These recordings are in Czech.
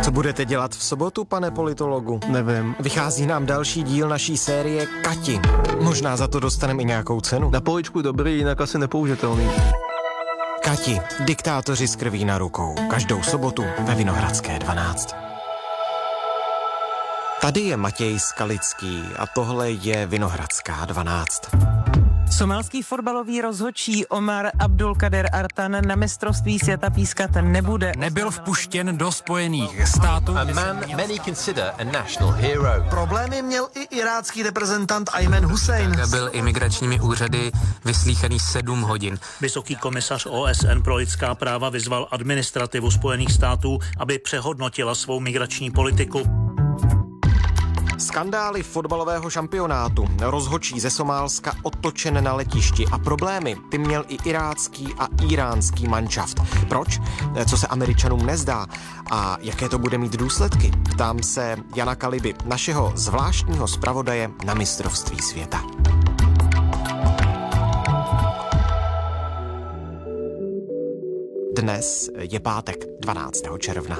Co budete dělat v sobotu, pane politologu? Nevím. Vychází nám další díl naší série Kati. Možná za to dostaneme i nějakou cenu. Na poličku dobrý, jinak asi nepoužitelný. Kati, diktátoři s krví na rukou. Každou sobotu ve Vinohradské 12. Tady je Matěj Skalický a tohle je Vinohradská 12. Somálský fotbalový rozhodčí Omar Abdulkader Artan na mistrovství světa pískat nebude. Nebyl vpuštěn do Spojených států. A man many consider a national hero. Problémy měl i irácký reprezentant Ayman Hussein. Byl imigračními úřady vyslýchaný 7 hodin. Vysoký komisař OSN pro lidská práva vyzval administrativu Spojených států, aby přehodnotila svou migrační politiku. Skandály fotbalového šampionátu, rozhodčí ze Somálska otočen na letišti a problémy ty měl i irácký a íránský manšaft. Proč? Co se Američanům nezdá a jaké to bude mít důsledky? Ptám se Jana Kaliby, našeho zvláštního zpravodaje na mistrovství světa. Dnes je pátek 12. června.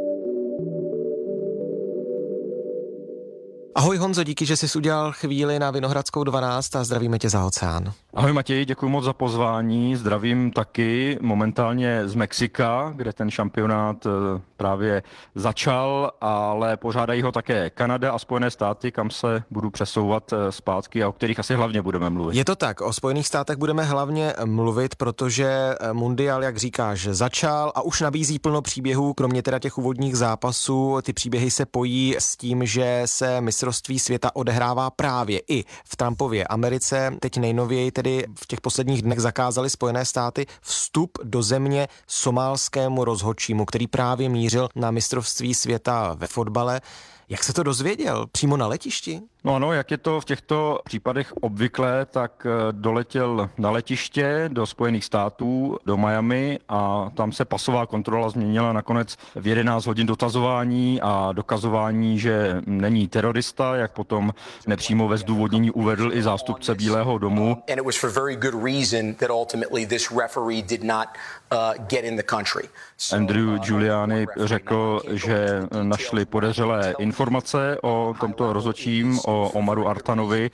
Ahoj Honzo, díky, že jsi udělal chvíli na Vinohradskou 12 a zdravíme tě za oceán. Ahoj Matěj, děkuji moc za pozvání, zdravím taky momentálně z Mexika, kde ten šampionát právě začal, ale pořádají ho také Kanada a Spojené státy, kam se budu přesouvat zpátky a o kterých asi hlavně budeme mluvit. Je to tak, o Spojených státech budeme hlavně mluvit, protože mundial, jak říkáš, začal a už nabízí plno příběhů, kromě teda těch úvodních zápasů. Ty příběhy se pojí s tím, že se mistrovství světa odehrává právě i v Trumpově Americe. Teď nejnověji tedy v těch posledních dnech zakázali Spojené státy vstup do země somálskému rozhodčímu, který právě mířil na mistrovství světa ve fotbale. Jak se to dozvěděl? Přímo na letišti? No ano, jak je to v těchto případech obvyklé, tak doletěl na letiště do Spojených států, do Miami a tam se pasová kontrola změnila nakonec v 11 hodin dotazování a dokazování, že není terorista, jak potom nepřímo ve zdůvodnění uvedl i zástupce Bílého domu. Andrew Giuliani řekl, že našli podezřelé informace o tomto rozhodčím, o Omaru Artanovi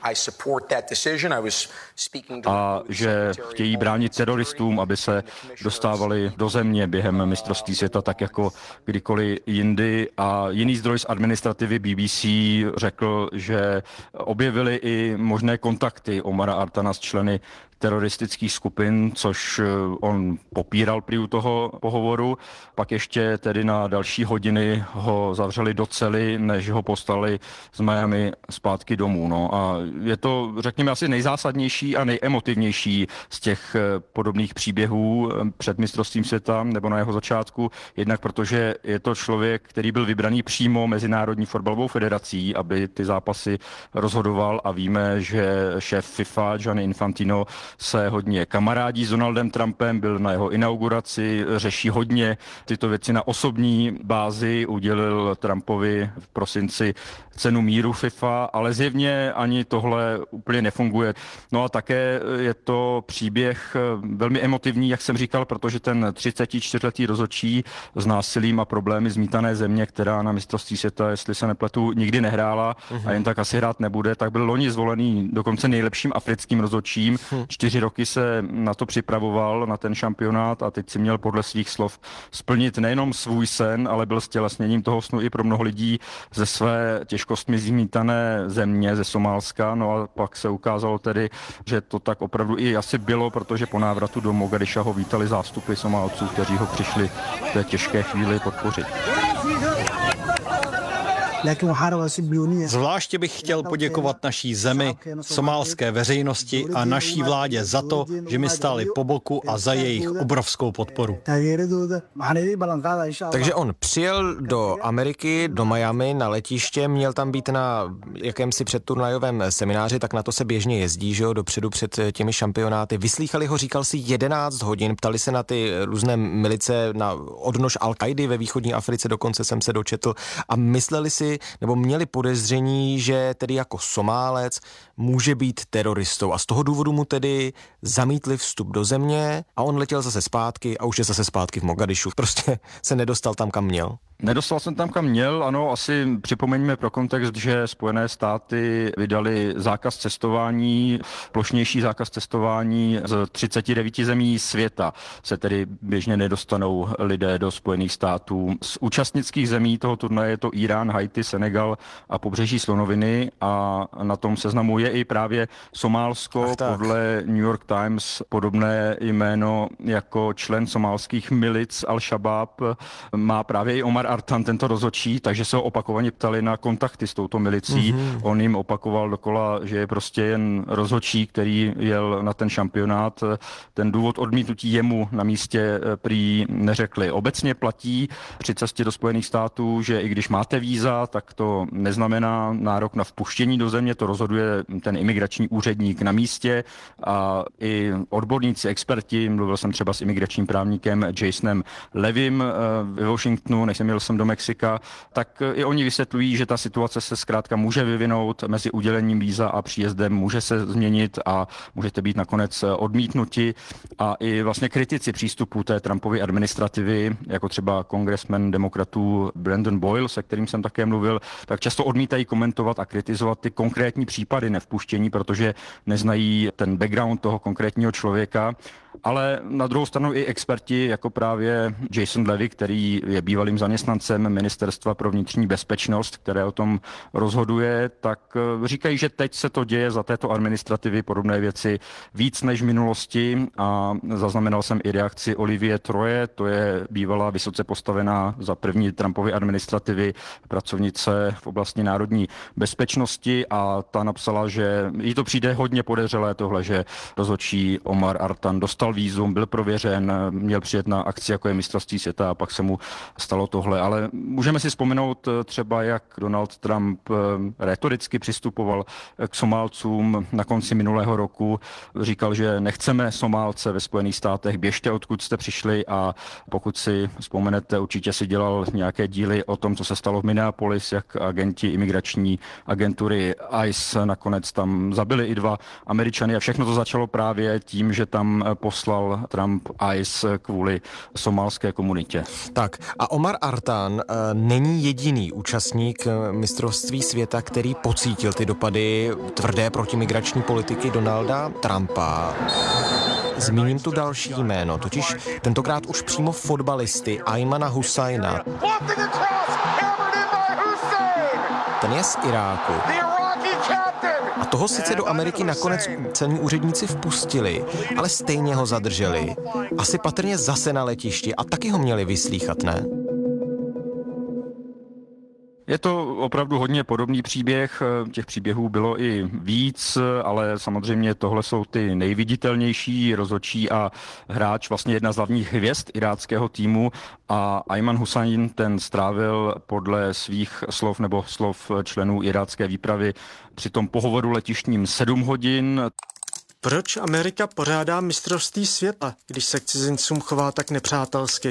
a že chtějí bránit teroristům, aby se dostávali do země během mistrovství světa tak jako kdykoliv jindy. A jiný zdroj z administrativy BBC řekl, že objevili i možné kontakty Omara Artana s členy teroristických skupin, což on popíral prý u toho pohovoru. Pak ještě tedy na další hodiny ho zavřeli do cely, než ho poslali z Miami zpátky domů. No a je to, řekněme, asi nejzásadnější a nejemotivnější z těch podobných příběhů před mistrovstvím světa nebo na jeho začátku. Jednak protože je to člověk, který byl vybraný přímo Mezinárodní fotbalovou federací, aby ty zápasy rozhodoval a víme, že šéf FIFA Gianni Infantino se hodně kamarádí s Donaldem Trumpem, byl na jeho inauguraci, řeší hodně tyto věci na osobní bázi, udělil Trumpovi v prosinci cenu míru FIFA, ale zjevně ani tohle úplně nefunguje. No a také je to příběh velmi emotivní, jak jsem říkal, protože ten 34letý rozhodčí s násilím a problémy zmítané země, která na mistrovství světa, jestli se nepletu, nikdy nehrála a jen tak asi hrát nebude, tak byl loni zvolený dokonce nejlepším africkým rozhodčím. 4 roky se na to připravoval, na ten šampionát a teď si měl podle svých slov splnit nejenom svůj sen, ale byl stělesněním toho snu i pro mnoho lidí ze své těžkostmi zmítané země, ze Somálska. No a pak se ukázalo tedy, že to tak opravdu i asi bylo, protože po návratu do Mogadiša ho vítali zástupy Somálců, kteří ho přišli v té těžké chvíli podpořit. Zvláště bych chtěl poděkovat naší zemi, somálské veřejnosti a naší vládě za to, že mi stáli po boku a za jejich obrovskou podporu. Takže on přijel do Ameriky, do Miami na letiště, měl tam být na jakémsi předturnajovém semináři, tak na to se běžně jezdí, že jo, dopředu před těmi šampionáty. Vyslýchali ho, říkal si 11 hodin, ptali se na ty různé milice, na odnož Al-Kaidy ve východní Africe, dokonce jsem se dočetl a mysleli si, nebo měli podezření, že tedy jako Somálec může být teroristou a z toho důvodu mu tedy zamítli vstup do země a on letěl zase zpátky a už je zase zpátky v Mogadišu. Prostě se nedostal tam, kam měl. Nedostal jsem tam, kam měl, ano, asi připomeňme pro kontext, že Spojené státy vydali zákaz cestování, plošnější zákaz cestování z 39 zemí světa. Se tedy běžně nedostanou lidé do Spojených států. Z účastnických zemí toho turnaje je to Irán, Haiti, Senegal a pobřeží Slonoviny a na tom seznamu je i právě Somálsko. Podle New York Times podobné jméno jako člen somálských milic Al-Shabaab má právě i Omar Artan, tento rozhodčí, takže se ho opakovaně ptali na kontakty s touto milicí. On jim opakoval dokola, že je prostě jen rozhodčí, který jel na ten šampionát. Ten důvod odmítnutí jemu na místě prý neřekli. Obecně platí při cestě do Spojených států, že i když máte víza, tak to neznamená nárok na vpuštění do země, to rozhoduje ten imigrační úředník na místě a i odborníci, experti, mluvil jsem třeba s imigračním právníkem Jasonem Levim ve Washingtonu, než jsem jel jsem do Mexika, tak i oni vysvětlují, že ta situace se zkrátka může vyvinout mezi udělením víza a příjezdem, může se změnit a můžete být nakonec odmítnuti. A i vlastně kritici přístupu té Trumpovy administrativy, jako třeba kongresmen demokratů Brandon Boyle, se kterým jsem také mluvil, tak často odmítají komentovat a kritizovat ty konkrétní případy nevpuštění, protože neznají ten background toho konkrétního člověka. Ale na druhou stranu i experti, jako právě Jason Levy, který je bývalým zaměstnancem Ministerstva pro vnitřní bezpečnost, které o tom rozhoduje, tak říkají, že teď se to děje za této administrativy podobné věci víc než v minulosti a zaznamenal jsem i reakci Olivie Troje, to je bývalá vysoce postavená za první Trumpovy administrativy pracovnice v oblasti národní bezpečnosti a ta napsala, že jí to přijde hodně podezřelé tohle, že rozhodčí Omar Artan dostal vízum, byl prověřen, měl přijet na akci, jako je mistrovství světa a pak se mu stalo tohle. Ale můžeme si vzpomenout třeba, jak Donald Trump rétoricky přistupoval k Somálcům na konci minulého roku. Říkal, že nechceme Somálce ve Spojených státech, běžte, odkud jste přišli a pokud si vzpomenete, určitě si dělal nějaké díly o tom, co se stalo v Minneapolis, jak agenti imigrační agentury ICE nakonec tam zabili i 2 Američany a všechno to začalo právě tím, že tam poslal Trump ICE kvůli somálské komunitě. Tak a Omar Artan není jediný účastník mistrovství světa, který pocítil ty dopady tvrdé protimigrační politiky Donalda Trumpa. Zmíním tu další jméno, totiž tentokrát už přímo fotbalisty Aymana Husajna. Ten je z Iráku. A toho sice do Ameriky nakonec celní úředníci vpustili, ale stejně ho zadrželi. Asi patrně zase na letišti a taky ho měli vyslýchat, ne? Je to opravdu hodně podobný příběh, těch příběhů bylo i víc, ale samozřejmě tohle jsou ty nejviditelnější, rozhodčí a hráč, vlastně jedna z hlavních hvězd iráckého týmu a Ayman Husajn ten strávil podle svých slov nebo slov členů irácké výpravy při tom pohovoru letištním 7 hodin. Proč Amerika pořádá mistrovství světa, když se k cizincům chová tak nepřátelsky?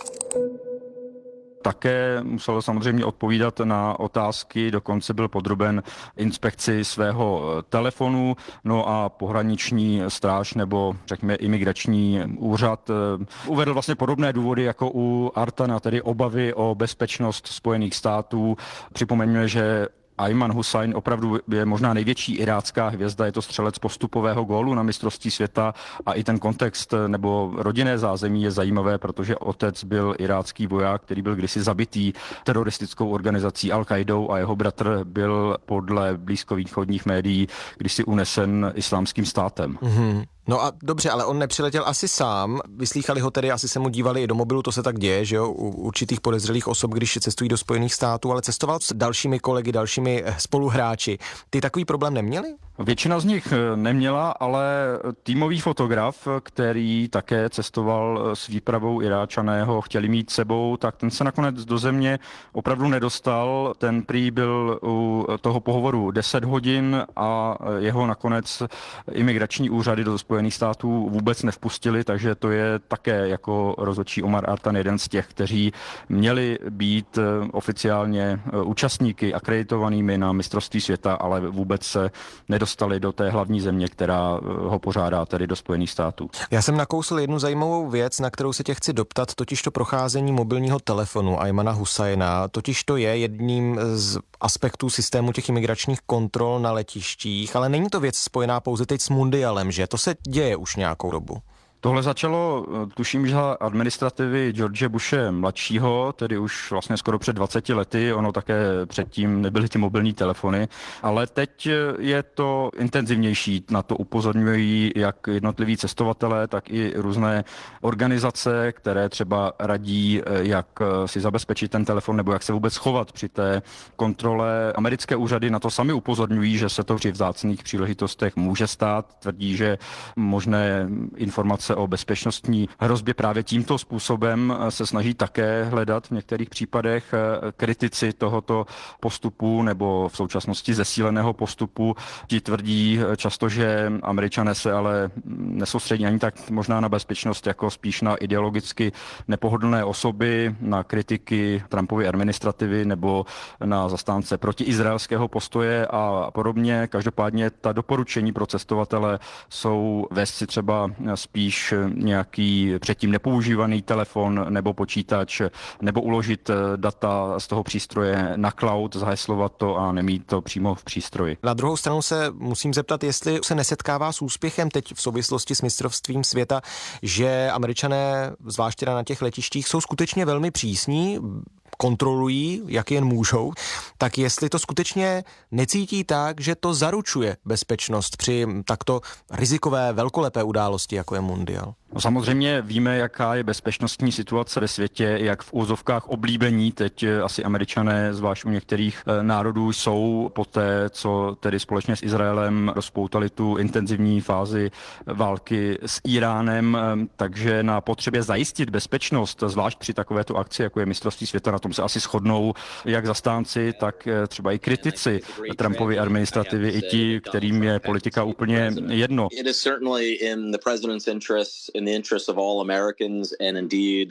Také musel samozřejmě odpovídat na otázky, dokonce byl podroben inspekci svého telefonu, no a pohraniční stráž nebo řekněme imigrační úřad uvedl vlastně podobné důvody jako u Artana, tedy obavy o bezpečnost Spojených států. Připomeňme, že Ayman Husajn opravdu je možná největší irácká hvězda, je to střelec postupového gólu na mistrovství světa a i ten kontext nebo rodinné zázemí je zajímavé, protože otec byl irácký voják, který byl kdysi zabitý teroristickou organizací Al-Qaidou a jeho bratr byl podle blízkovýchodních médií kdysi unesen islámským státem. Mm-hmm. No a dobře, ale on nepřiletěl asi sám, vyslýchali ho tedy, asi se mu dívali i do mobilu, to se tak děje, že jo, u určitých podezřelých osob, když cestují do Spojených států, ale cestoval s dalšími kolegy, dalšími spoluhráči. Ty takový problém neměli? Většina z nich neměla, ale týmový fotograf, který také cestoval s výpravou Iráčaného, chtěli mít sebou, tak ten se nakonec do země opravdu nedostal. Ten prý byl u toho pohovoru 10 hodin a jeho nakonec imigrační úřady do Spojených Spojených států vůbec nevpustili, takže to je také jako rozhodčí Omar Artan jeden z těch, kteří měli být oficiálně účastníky akreditovanými na mistrovství světa, ale vůbec se nedostali do té hlavní země, která ho pořádá, tedy do Spojených států. Já jsem nakousl jednu zajímavou věc, na kterou se tě chci doptat, totiž to procházení mobilního telefonu Ajmana Husajna. Totiž to je jedním z aspektů systému těch imigračních kontrol na letištích, ale není to věc spojená pouze teď s mundialem, že? To se děje už nějakou dobu. Tohle začalo, tuším, že administrativy George Bushe mladšího, tedy už vlastně skoro před 20 lety, ono také předtím nebyly ty mobilní telefony, ale teď je to intenzivnější, na to upozorňují jak jednotliví cestovatelé, tak i různé organizace, které třeba radí, jak si zabezpečit ten telefon nebo jak se vůbec chovat při té kontrole. Americké úřady na to sami upozorňují, že se to při vzácných příležitostech může stát, tvrdí, že možné informace o bezpečnostní hrozbě právě tímto způsobem se snaží také hledat v některých případech. Kritici tohoto postupu nebo v současnosti zesíleného postupu ti tvrdí často, že Američané se ale nesoustředí ani tak možná na bezpečnost, jako spíš na ideologicky nepohodlné osoby, na kritiky Trumpovy administrativy nebo na zastánce protiizraelského postoje a podobně. Každopádně ta doporučení pro cestovatele jsou vést si třeba spíš nějaký předtím nepoužívaný telefon nebo počítač, nebo uložit data z toho přístroje na cloud, zaheslovat to a nemít to přímo v přístroji. Na druhou stranu se musím zeptat, jestli se nesetkává s úspěchem teď v souvislosti s mistrovstvím světa, že Američané, zvlášť teda na těch letištích, jsou skutečně velmi přísní, kontrolují, jak jen můžou, tak jestli to skutečně necítí tak, že to zaručuje bezpečnost při takto rizikové velkolepé události, jako je mundial. No samozřejmě víme, jaká je bezpečnostní situace ve světě, jak v úzovkách oblíbení teď asi Američané, zvlášť u některých národů, jsou poté, co tedy společně s Izraelem rozpoutali tu intenzivní fázi války s Iránem, takže na potřebě zajistit bezpečnost, zvlášť při takovéto akci, jako je mistrovství světa, na tom se asi shodnou jak zastánci, tak třeba i kritici Trumpovy administrativy, i ti, kterým je politika úplně jedno. In the interest of all Americans and indeed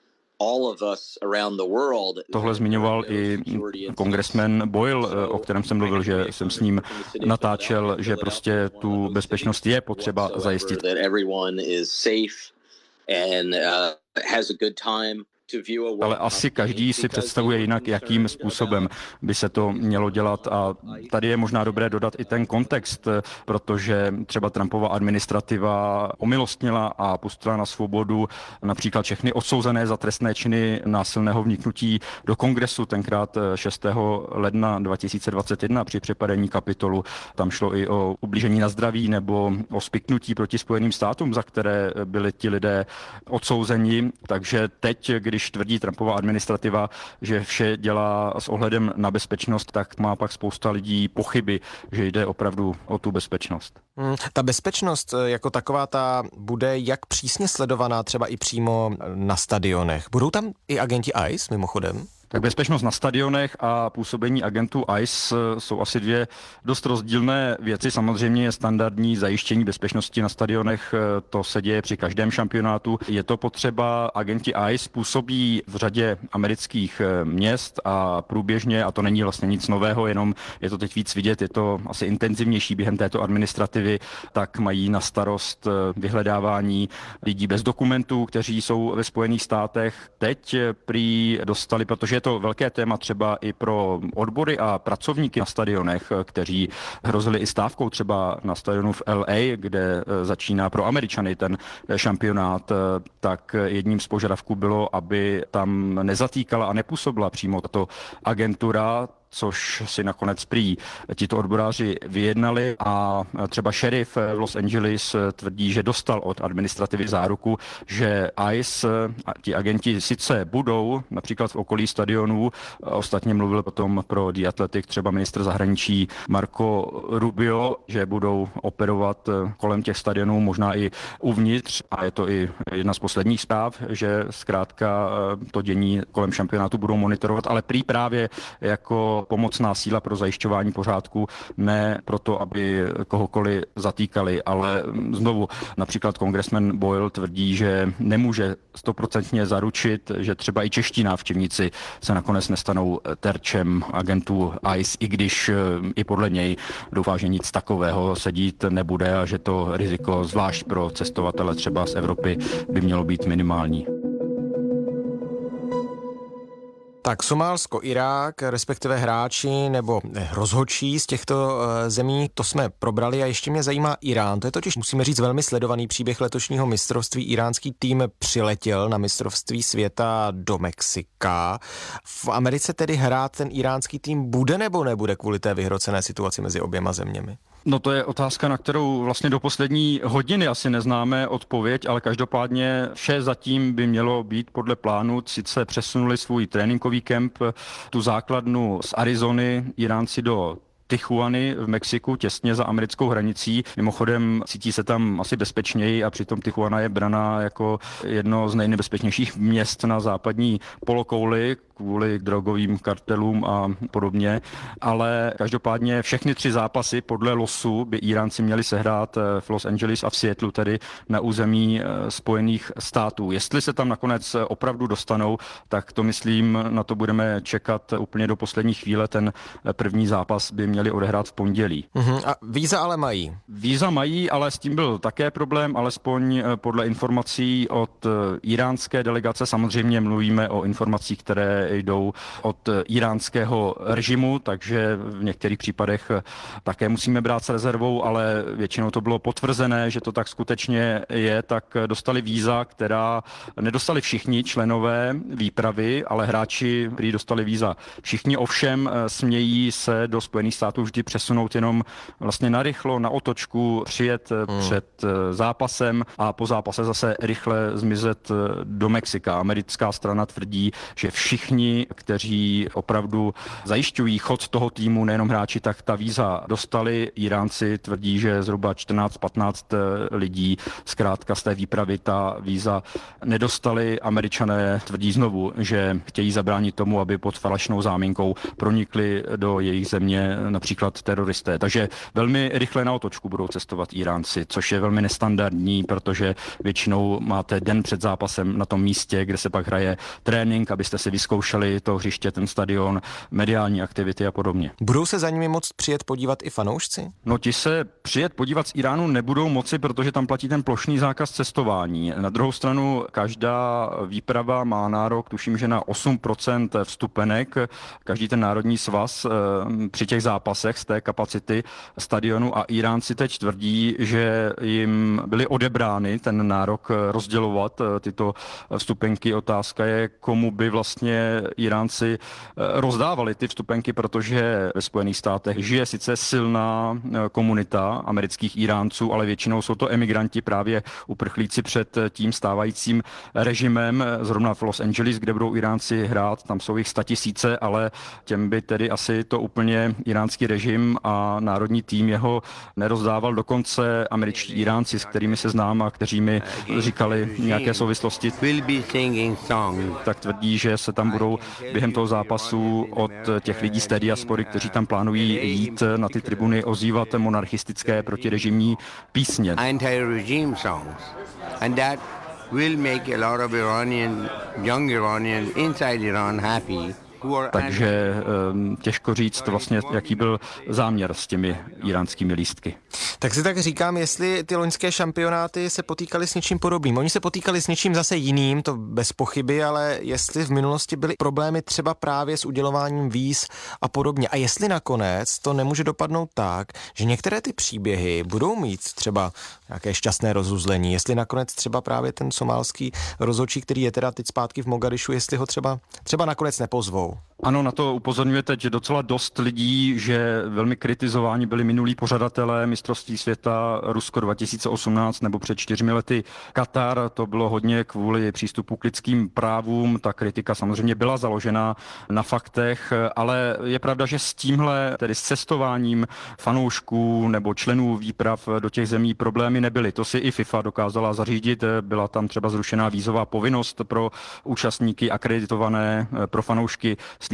all of us around the world. Tohle zmiňoval i kongresmen Boyle, o kterém jsem mluvil, že jsem s ním natáčel, že prostě tu bezpečnost je potřeba zajistit. That everyone is safe and has a good time. Ale asi každý si představuje jinak, jakým způsobem by se to mělo dělat a tady je možná dobré dodat i ten kontext, protože třeba Trumpova administrativa omilostnila a pustila na svobodu například všechny odsouzené za trestné činy násilného vniknutí do kongresu tenkrát 6. ledna 2021 při přepadení Kapitolu. Tam šlo i o ublížení na zdraví nebo o spiknutí proti Spojeným státům, za které byli ti lidé odsouzeni. Takže teď, když tvrdí Trumpova administrativa, že vše dělá s ohledem na bezpečnost, tak má pak spousta lidí pochyby, že jde opravdu o tu bezpečnost. Ta bezpečnost jako taková ta bude jak přísně sledovaná třeba i přímo na stadionech. Budou tam i agenti ICE mimochodem? Tak bezpečnost na stadionech a působení agentů ICE jsou asi dvě dost rozdílné věci. Samozřejmě je standardní zajištění bezpečnosti na stadionech, to se děje při každém šampionátu. Je to potřeba, agenti ICE působí v řadě amerických měst a průběžně, a to není vlastně nic nového, jenom je to teď víc vidět, je to asi intenzivnější během této administrativy, tak mají na starost vyhledávání lidí bez dokumentů, kteří jsou ve Spojených státech. Teď prý dostali, protože je to velké téma třeba i pro odbory a pracovníky na stadionech, kteří hrozili i stávkou třeba na stadionu v LA, kde začíná pro Američany ten šampionát, tak jedním z požadavků bylo, aby tam nezatýkala a nepůsobila přímo tato agentura, což si nakonec prý tito odboráři vyjednali a třeba šerif v Los Angeles tvrdí, že dostal od administrativy záruku, že ICE a ti agenti sice budou například v okolí stadionů, ostatně mluvil potom pro The Athletic třeba ministr zahraničí Marco Rubio, že budou operovat kolem těch stadionů, možná i uvnitř, a je to i jedna z posledních zpráv, že zkrátka to dění kolem šampionátu budou monitorovat, ale prý právě jako to pomocná síla pro zajišťování pořádku, ne proto, aby kohokoliv zatýkali, ale znovu například kongresmen Boyle tvrdí, že nemůže 100% zaručit, že třeba i čeští návštěvníci se nakonec nestanou terčem agentů ICE, i když i podle něj doufá, že nic takového se dít nebude a že to riziko, zvlášť pro cestovatele třeba z Evropy, by mělo být minimální. Tak Somálsko, Irák, respektive hráči nebo rozhodčí z těchto zemí, to jsme probrali a ještě mě zajímá Irán. To je totiž, musíme říct, velmi sledovaný příběh letošního mistrovství. Iránský tým přiletěl na mistrovství světa do Mexika. V Americe tedy hrát ten iránský tým bude nebo nebude kvůli té vyhrocené situaci mezi oběma zeměmi? No to je otázka, na kterou vlastně do poslední hodiny asi neznáme odpověď, ale každopádně vše zatím by mělo být podle plánu. Sice přesunuli svůj tréninkový kemp, tu základnu z Arizony, Iránci do Tijuany v Mexiku, těsně za americkou hranicí. Mimochodem cítí se tam asi bezpečněji a přitom Tijuana je braná jako jedno z nejnebezpečnějších měst na západní polokouli kvůli drogovým kartelům a podobně. Ale každopádně všechny 3 zápasy podle losu by Iránci měli sehrát v Los Angeles a v Seattlu, tedy na území Spojených států. Jestli se tam nakonec opravdu dostanou, tak to myslím, na to budeme čekat úplně do poslední chvíle. Ten první zápas by měli odehrát v pondělí. A víza ale mají? Víza mají, ale s tím byl také problém, alespoň podle informací od iránské delegace. Samozřejmě mluvíme o informacích, které jdou od iránského režimu, takže v některých případech také musíme brát s rezervou, ale většinou to bylo potvrzené, že to tak skutečně je, tak dostali víza, která nedostali všichni členové výpravy, ale hráči, kteří dostali víza všichni, ovšem smějí se do Spojených států vždy přesunout jenom vlastně narychlo, na otočku, přijet před zápasem a po zápase zase rychle zmizet do Mexika. Americká strana tvrdí, že všichni, kteří opravdu zajišťují chod toho týmu, nejenom hráči, tak ta víza dostali. Iránci tvrdí, že zhruba 14-15 lidí zkrátka z té výpravy ta víza nedostali. Američané tvrdí znovu, že chtějí zabránit tomu, aby pod falešnou záminkou pronikli do jejich země například teroristé. Takže velmi rychle na otočku budou cestovat Iránci, což je velmi nestandardní, protože většinou máte den před zápasem na tom místě, kde se pak hraje trénink, abyste si vyzkoušeli to hřiště, ten stadion, mediální aktivity a podobně. Budou se za nimi moct přijet podívat i fanoušci? No ti se přijet podívat z Iránu nebudou moci, protože tam platí ten plošný zákaz cestování. Na druhou stranu každá výprava má nárok, tuším, že na 8% vstupenek. Každý ten národní svaz při těch zápasech z té kapacity stadionu a Iránci teď tvrdí, že jim byly odebrány ten nárok rozdělovat tyto vstupenky. Otázka je, komu by vlastně Iránci rozdávali ty vstupenky, protože ve Spojených státech žije sice silná komunita amerických Iránců, ale většinou jsou to emigranti, právě uprchlíci před tím stávajícím režimem. Zrovna v Los Angeles, kde budou Iránci hrát, tam jsou jich 100 000, ale těm by tedy asi to úplně iránský režim a národní tým jeho nerozdával. Dokonce američtí Iránci, s kterými se znám a kteří mi říkali nějaké souvislosti, tak tvrdí, že se tam budou během toho zápasu od těch lidí z té diaspory, kteří tam plánují jít na ty tribuny, ozývat monarchistické protirežimní písně. Will make a lot of young Iranian inside Iran happy. Takže těžko říct vlastně, jaký byl záměr s těmi iránskými lístky. Tak si tak říkám, jestli ty loňské šampionáty se potýkaly s něčím podobným. Oni se potýkali s něčím zase jiným, to bez pochyby, ale jestli v minulosti byly problémy třeba právě s udělováním víz a podobně. A jestli nakonec to nemůže dopadnout tak, že některé ty příběhy budou mít třeba nějaké šťastné rozuzlení, jestli nakonec třeba právě ten somálský rozhodčí, který je teda teď zpátky v Mogadišu, jestli ho třeba nakonec nepozvou. Ano, na to upozorňuje teď docela dost lidí, že velmi kritizováni byli minulí pořadatelé mistrovství světa Rusko 2018 nebo před 4 lety Katar. To bylo hodně kvůli přístupu k lidským právům. Ta kritika samozřejmě byla založena na faktech, ale je pravda, že s tímhle, tedy s cestováním fanoušků nebo členů výprav do těch zemí problémy nebyly. To si i FIFA dokázala zařídit. Byla tam třeba zrušená vízová povinnost pro účastníky akreditované, pro fanoušky z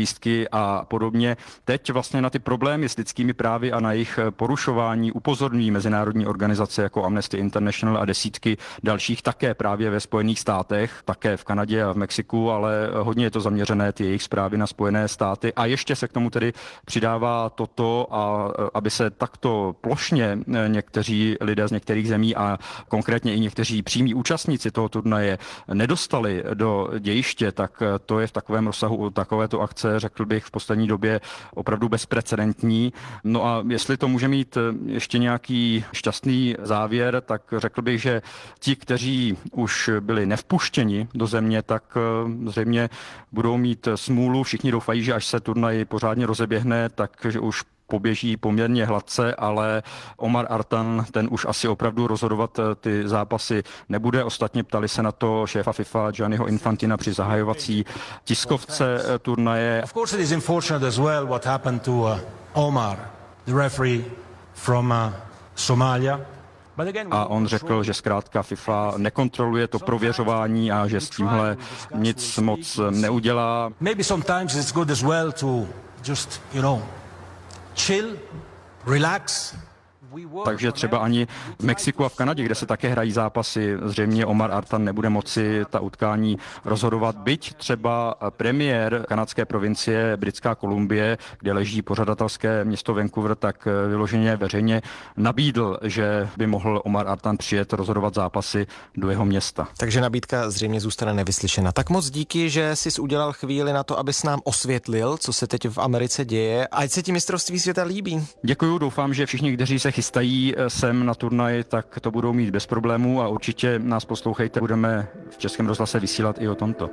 lístky a podobně. Teď vlastně na ty problémy s lidskými právy a na jejich porušování upozorňují mezinárodní organizace jako Amnesty International a desítky dalších také právě ve Spojených státech, také v Kanadě a v Mexiku, ale hodně je to zaměřené ty jejich zprávy na Spojené státy a ještě se k tomu tedy přidává toto, a aby se takto plošně někteří lidé z některých zemí a konkrétně i někteří přímí účastníci toho turnaje nedostali do dějiště, tak to je v takovém rozsahu takovéto akce, řekl bych, v poslední době opravdu bezprecedentní. No a jestli to může mít ještě nějaký šťastný závěr, tak řekl bych, že ti, kteří už byli nevpuštěni do země, tak zřejmě budou mít smůlu. Všichni doufají, že až se turnaj pořádně rozeběhne, takže už poběží poměrně hladce, ale Omar Artan, ten už asi opravdu rozhodovat ty zápasy nebude. Ostatně ptali se na to šéfa FIFA Gianniho Infantina při zahajovací tiskovce turnaje. Of course it is unfortunate as well what happened to Omar, the referee from Somalia. A on řekl, že zkrátka FIFA nekontroluje to prověřování a že s tímhle nic moc neudělá. Maybe sometimes it's good as well to just, chill, relax. Takže třeba ani v Mexiku a v Kanadě, kde se také hrají zápasy, zřejmě Omar Artan nebude moci ta utkání rozhodovat. Byť třeba premiér kanadské provincie Britská Kolumbie, kde leží pořadatelské město Vancouver, tak vyloženě veřejně nabídl, že by mohl Omar Artan přijet rozhodovat zápasy do jeho města. Takže nabídka zřejmě zůstane nevyslyšena. Tak moc díky, že jsi udělal chvíli na to, abys nám osvětlil, co se teď v Americe děje. Ať se ti mistrovství světa líbí. Děkuju, doufám, že všichni, kteří se chystají sem na turnaj, tak to budou mít bez problémů a určitě nás poslouchejte. Budeme v Českém rozhlase vysílat i o tomto.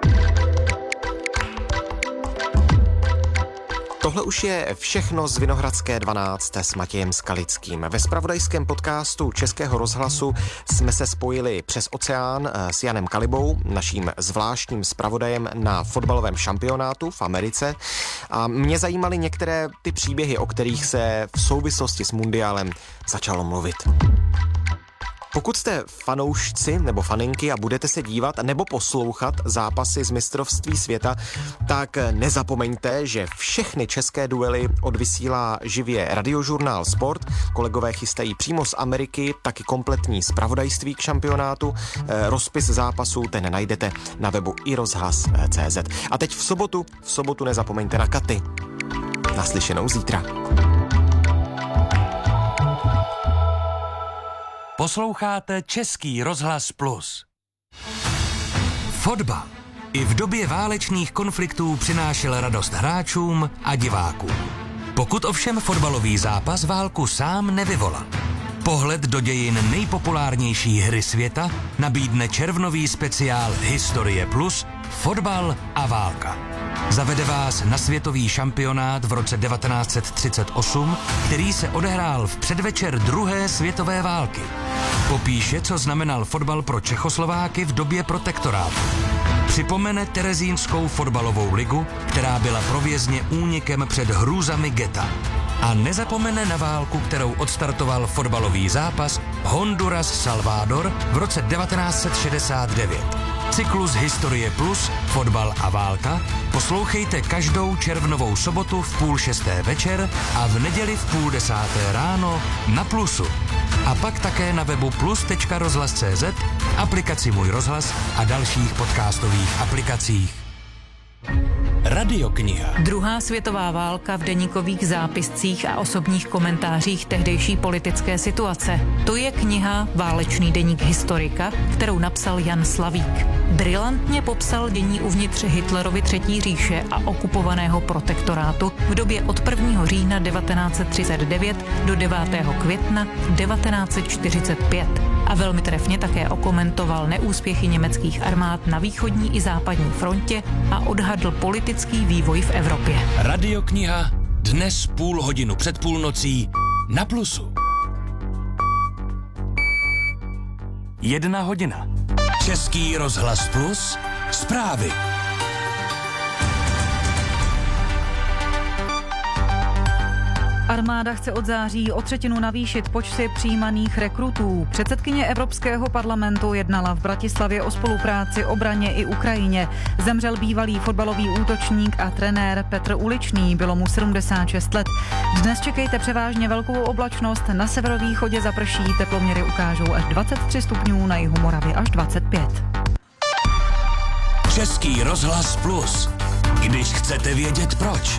Tohle už je všechno z Vinohradské 12 s Matějem Skalickým. Ve zpravodajském podcastu Českého rozhlasu jsme se spojili přes oceán s Janem Kalibou, naším zvláštním zpravodajem na fotbalovém šampionátu v Americe. A mě zajímaly některé ty příběhy, o kterých se v souvislosti s mundiálem začalo mluvit. Pokud jste fanoušci nebo faninky a budete se dívat nebo poslouchat zápasy z mistrovství světa, tak nezapomeňte, že všechny české duely odvysílá živě Radiožurnál Sport. Kolegové chystají přímo z Ameriky taky kompletní zpravodajství k šampionátu. Rozpis zápasů ten najdete na webu iRozhlas.cz. A teď v sobotu nezapomeňte na Katy. Naslyšenou zítra. Posloucháte Český rozhlas Plus. Fotbal i v době válečných konfliktů přinášel radost hráčům a divákům. Pokud ovšem fotbalový zápas válku sám nevyvolal. Pohled do dějin nejpopulárnější hry světa nabídne červnový speciál Historie Plus, fotbal a válka. Zavede vás na světový šampionát v roce 1938, který se odehrál v předvečer druhé světové války. Popíše, co znamenal fotbal pro Čechoslováky v době protektorátu. Připomene terezínskou fotbalovou ligu, která byla pro vězně únikem před hrůzami geta. A nezapomene na válku, kterou odstartoval fotbalový zápas Honduras-Salvador v roce 1969. Cyklus Historie Plus, fotbal a válka poslouchejte každou červnovou sobotu v 5:30 večer a v neděli v 9:30 ráno na Plusu. A pak také na webu plus.rozhlas.cz, aplikaci Můj rozhlas a dalších podcastových aplikacích. Radiokniha. Druhá světová válka v deníkových zápiscích a osobních komentářích tehdejší politické situace. To je kniha Válečný deník historika, kterou napsal Jan Slavík. Brilantně popsal dění uvnitř Hitlerovy třetí říše a okupovaného protektorátu v době od 1. října 1939 do 9. května 1945. A velmi trefně také okomentoval neúspěchy německých armád na východní i západní frontě a odhadl politický vývoj v Evropě. Radiokniha dnes 0,5 hodiny před půlnocí na Plusu. 1 hodina. Český rozhlas Plus, zprávy. armáda chce od září o 1/3 navýšit počty přijímaných rekrutů. Předsedkyně Evropského parlamentu jednala v Bratislavě o spolupráci obraně i Ukrajině. Zemřel bývalý fotbalový útočník a trenér Petr Uličný, bylo mu 76 let. Dnes čekejte převážně velkou oblačnost, na severovýchodě zaprší, teploměry ukážou až 23 stupňů, na jihu Moravy až 25. Český rozhlas Plus. Když chcete vědět proč.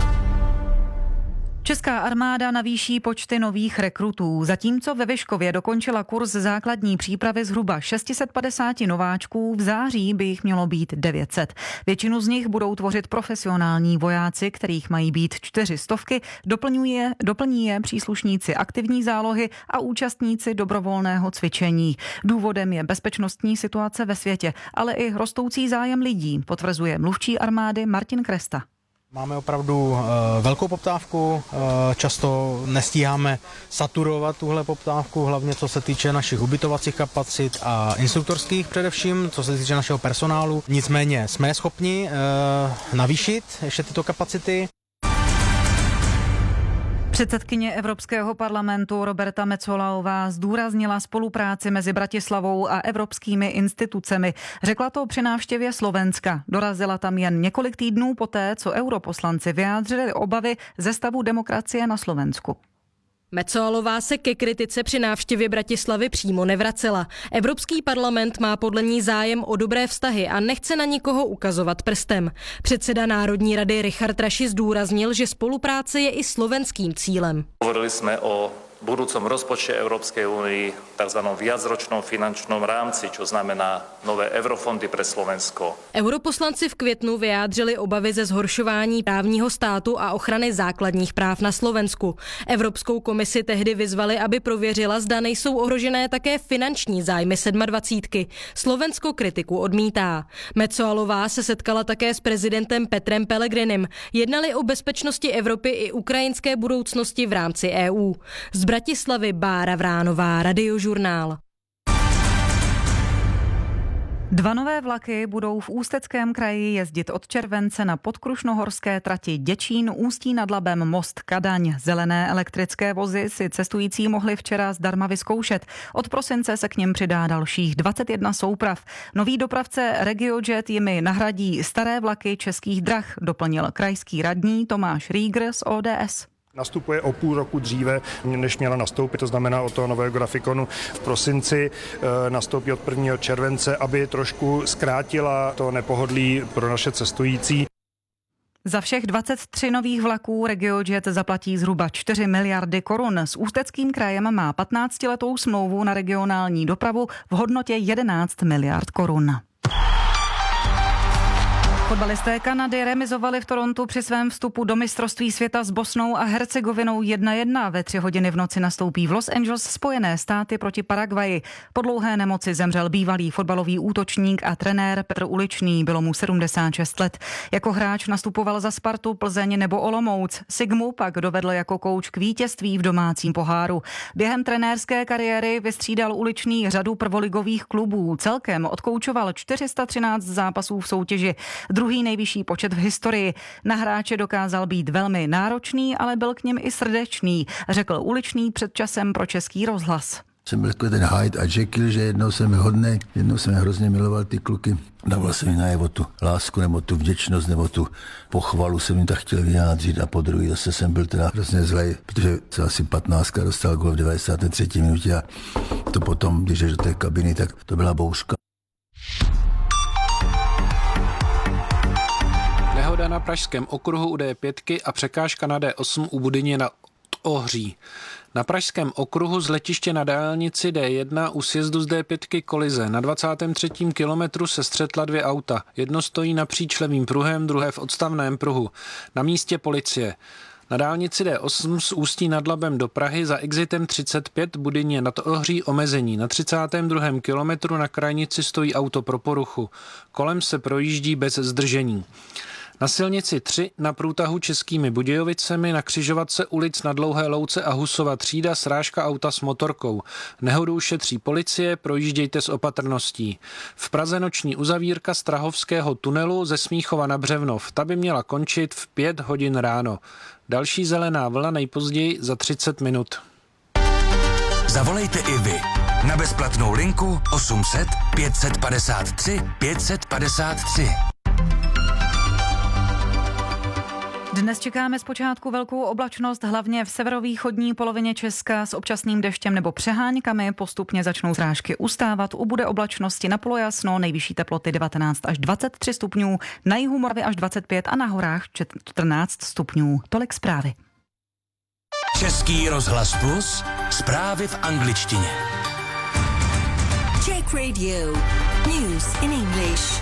Česká armáda navýší počty nových rekrutů. Zatímco ve Vyškově dokončila kurz základní přípravy zhruba 650 nováčků, v září by jich mělo být 900. Většinu z nich budou tvořit profesionální vojáci, kterých mají být 400. Doplní je příslušníci aktivní zálohy a účastníci dobrovolného cvičení. Důvodem je bezpečnostní situace ve světě, ale i rostoucí zájem lidí, potvrzuje mluvčí armády Martin Kresta. Máme opravdu velkou poptávku, často nestíháme saturovat tuhle poptávku, hlavně co se týče našich ubytovacích kapacit a instruktorských především, co se týče našeho personálu. Nicméně jsme schopni navýšit ještě tyto kapacity. Předsedkyně Evropského parlamentu Roberta Metsolová zdůraznila spolupráci mezi Bratislavou a evropskými institucemi. Řekla to při návštěvě Slovenska. Dorazila tam jen několik týdnů poté, co europoslanci vyjádřili obavy ze stavu demokracie na Slovensku. Metsolová se ke kritice při návštěvě Bratislavy přímo nevracela. Evropský parlament má podle ní zájem o dobré vztahy a nechce na nikoho ukazovat prstem. Předseda Národní rady Richard Raši zdůraznil, že spolupráce je i slovenským cílem. Hovorili jsme o budúcom rozpočte Európskej únie, tzv. Viacročnom finančnom rámci, čo znamená nové eurofondy pre Slovensko. Europoslanci v květnu vyjádřili obavy ze zhoršování právního státu a ochrany základních práv na Slovensku. Evropskou komisi tehdy vyzvali, aby prověřila, zda nejsou ohrožené také finanční zájmy 27. Slovensko kritiku odmítá. Metsolová se setkala také s prezidentem Petrem Pellegrinem. Jednali o bezpečnosti Evropy i ukrajinské budoucnosti v rámci EU. Z Bratislavy Bára Vránová, Radiožurnál. 2 nové vlaky budou v Ústeckém kraji jezdit od července na podkrušnohorské trati Děčín, Ústí nad Labem, Most, Kadaň. Zelené elektrické vozy si cestující mohli včera zdarma vyzkoušet. Od prosince se k nim přidá dalších 21 souprav. Nový dopravce RegioJet jimi nahradí staré vlaky Českých drah, doplnil krajský radní Tomáš Rýgr z ODS. Nastupuje o půl roku dříve, než měla nastoupit, to znamená od toho nového grafikonu v prosinci, nastoupí od 1. července, aby trošku zkrátila to nepohodlí pro naše cestující. Za všech 23 nových vlaků RegioJet zaplatí zhruba 4 miliardy korun. S Ústeckým krajem má 15letou smlouvu na regionální dopravu v hodnotě 11 miliard korun. Fotbalisté Kanady remizovali v Torontu při svém vstupu do mistrovství světa s Bosnou a Hercegovinou 1:1. Ve 3 hodiny v noci nastoupí v Los Angeles Spojené státy proti Paraguayi. Po dlouhé nemoci zemřel bývalý fotbalový útočník a trenér Petr Uličný, bylo mu 76 let. Jako hráč nastupoval za Spartu, Plzeň nebo Olomouc. Sigmu pak dovedl jako kouč k vítězství v domácím poháru. Během trenérské kariéry vystřídal Uličný řadu prvoligových klubů. Celkem odkoučoval 413 zápasů v soutěži. Druhý nejvyšší počet v historii. Na hráče dokázal být velmi náročný, ale byl k něm i srdečný, řekl Uličný před časem pro Český rozhlas. Jsem byl takový ten Hyde a Jekyll, že jednou jsem hodnej, jednou jsem hrozně miloval ty kluky. Dával jsem mi najevo tu lásku, nebo tu vděčnost, nebo tu pochvalu jsem jim tak chtěl vyjádřit a po druhý zase jsem byl teda hrozně zlej, protože se asi 15 dostal gól v 93. minutě a to potom, když jdeš do té kabiny, tak to byla bouřka. Nehoda na pražském okruhu u D5 a překážka na D8 u Budyně nad Ohří. Na pražském okruhu z letiště na dálnici D1 u sjezdu z D5 kolize. Na 23. kilometru se střetla 2 auta. Jedno stojí napříč levým pruhem, druhé v odstavném pruhu. Na místě policie. Na dálnici D8 z Ústí nad Labem do Prahy za exitem 35 Budyně nad Ohří omezení. Na 32. kilometru na krajnici stojí auto pro poruchu. Kolem se projíždí bez zdržení. Na silnici 3 na průtahu Českými Budějovicemi na křižovatce ulic na Dlouhé Louce a Husova třída srážka auta s motorkou. Nehodu šetří policie, projíždějte s opatrností. V Praze noční uzavírka Strahovského tunelu ze Smíchova na Břevnov. Ta by měla končit v 5 hodin ráno. Další zelená vlna nejpozději za 30 minut. Zavolejte i vy na bezplatnou linku 800 553 553. Dnes čekáme zpočátku velkou oblačnost, hlavně v severovýchodní polovině Česka s občasným deštěm nebo přeháňkami. Postupně začnou srážky ustávat, ubude oblačnosti na polojasno, nejvyšší teploty 19 až 23 stupňů, na jihu Moravy až 25 a na horách 14 stupňů. Tolik zprávy. Český rozhlas Plus, zprávy v angličtině. Czech Radio. News in English.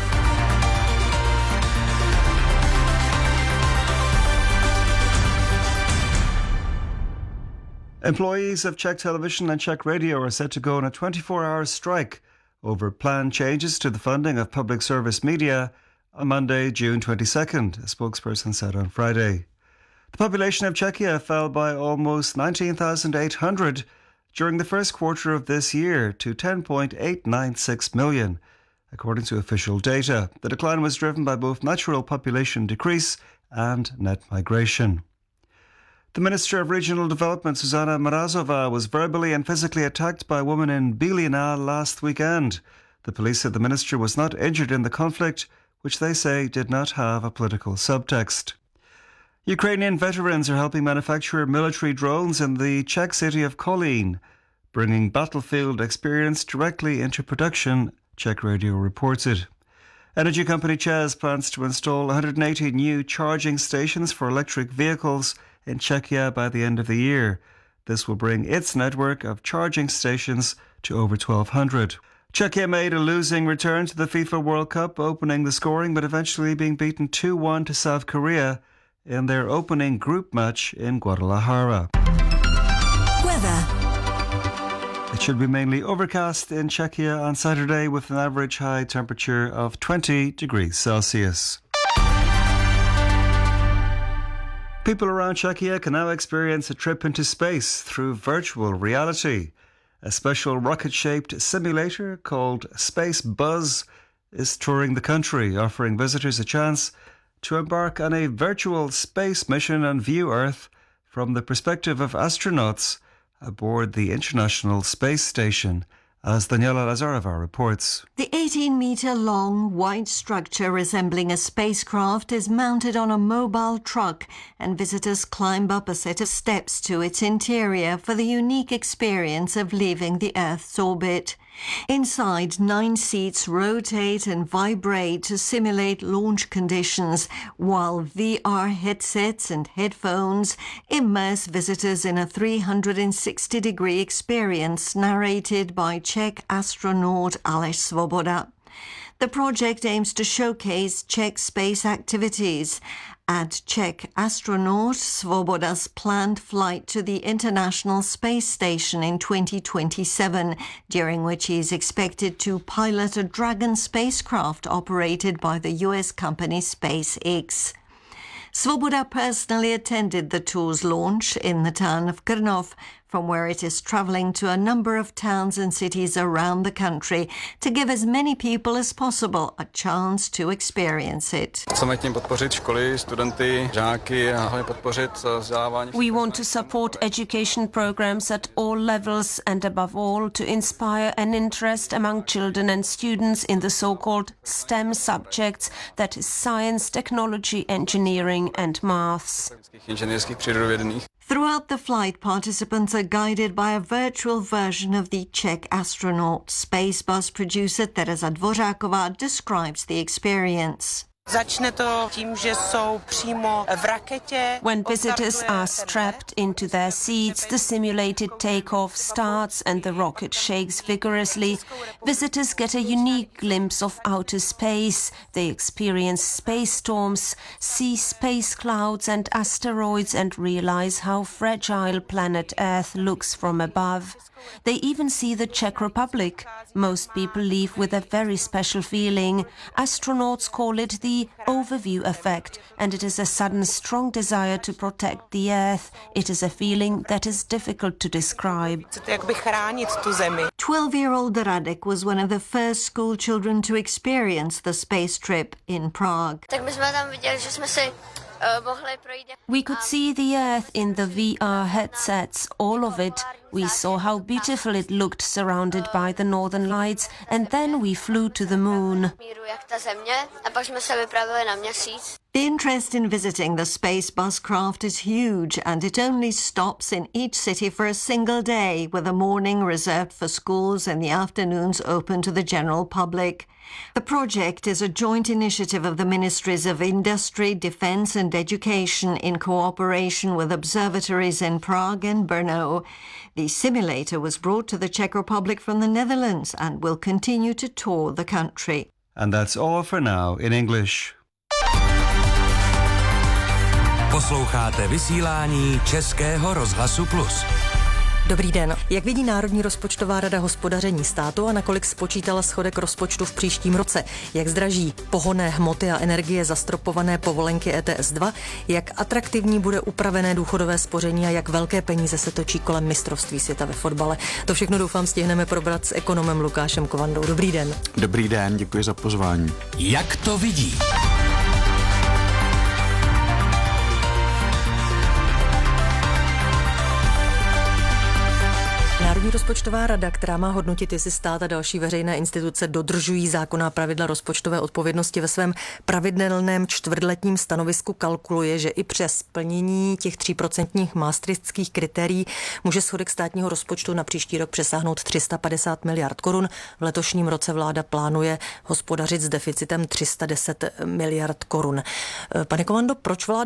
Employees of Czech Television and Czech Radio are set to go on a 24-hour strike over planned changes to the funding of public service media on Monday, June 22nd, a spokesperson said on Friday. The population of Czechia fell by almost 19,800 during the first quarter of this year to 10.896 million, according to official data. The decline was driven by both natural population decrease and net migration. The Minister of Regional Development, Zuzana Mrazová, was verbally and physically attacked by a woman in Bílina last weekend. The police said the minister was not injured in the conflict, which they say did not have a political subtext. Ukrainian veterans are helping manufacture military drones in the Czech city of Kolín, bringing battlefield experience directly into production, Czech Radio reported. Energy company ČEZ plans to install 180 new charging stations for electric vehicles in Czechia by the end of the year. This will bring its network of charging stations to over 1,200. Czechia made a losing return to the FIFA World Cup, opening the scoring but eventually being beaten 2-1 to South Korea in their opening group match in Guadalajara. Weather. It should be mainly overcast in Czechia on Saturday with an average high temperature of 20 degrees Celsius. People around Czechia can now experience a trip into space through virtual reality. A special rocket-shaped simulator called Space Buzz is touring the country, offering visitors a chance to embark on a virtual space mission and view Earth from the perspective of astronauts aboard the International Space Station, as Daniela Lazarova reports. The 18-metre-long white structure resembling a spacecraft is mounted on a mobile truck, and visitors climb up a set of steps to its interior for the unique experience of leaving the Earth's orbit. Inside, 9 seats rotate and vibrate to simulate launch conditions, while VR headsets and headphones immerse visitors in a 360-degree experience narrated by Czech astronaut Aleš Svoboda. The project aims to showcase Czech space activities. At Czech astronaut Svoboda's planned flight to the International Space Station in 2027, during which he is expected to pilot a Dragon spacecraft operated by the US company SpaceX. Svoboda personally attended the tour's launch in the town of Krnov, from where it is travelling to a number of towns and cities around the country to give as many people as possible a chance to experience it. Chceme tím podpořit školy, studenty, žáky a hlavně podpořit vzdělávání. We want to support education programs at all levels and above all to inspire an interest among children and students in the so-called STEM subjects, that is science, technology, engineering and maths. Inženýrských přírodovědných. Throughout the flight, participants are guided by a virtual version of the Czech astronaut. Space Bus producer Tereza Dvořáková describes the experience. Začne to tím, že jsou přímo v raketě. When visitors are strapped into their seats, the simulated takeoff starts and the rocket shakes vigorously. Visitors get a unique glimpse of outer space. They experience space storms, see space clouds and asteroids, and realize how fragile planet Earth looks from above. They even see the Czech Republic. Most people leave with a very special feeling. Astronauts call it the overview effect, and it is a sudden strong desire to protect the Earth. It is a feeling that is difficult to describe. 12-year-old Radek was one of the first school children to experience the space trip in Prague. We could see the Earth in the VR headsets, all of it. We saw how beautiful it looked surrounded by the northern lights, and then we flew to the moon. The interest in visiting the space buscraft is huge, and it only stops in each city for a single day, with a morning reserved for schools and the afternoons open to the general public. The project is a joint initiative of the Ministries of Industry, Defence and Education in cooperation with observatories in Prague and Brno. The simulator was brought to the Czech Republic from the Netherlands and will continue to tour the country. And that's all for now in English. Posloucháte vysílání Českého rozhlasu Plus. Dobrý den. Jak vidí Národní rozpočtová rada hospodaření státu a nakolik spočítala schodek rozpočtu v příštím roce? Jak zdraží pohonné hmoty a energie zastropované povolenky ETS 2? Jak atraktivní bude upravené důchodové spoření a jak velké peníze se točí kolem mistrovství světa ve fotbale? To všechno doufám stihneme probrat s ekonomem Lukášem Kovandou. Dobrý den. Dobrý den, děkuji za pozvání. Jak to vidí? Národní rozpočtová rada, která má hodnotit, jestli stát a další veřejné instituce dodržují zákonná pravidla rozpočtové odpovědnosti, ve svém pravidelném čtvrtletním stanovisku kalkuluje, že i přes splnění těch 3% maastrichtských kritérií může schodek státního rozpočtu na příští rok přesáhnout 350 miliard korun. V letošním roce vláda plánuje hospodařit s deficitem 310 miliard korun. Pane Kovando,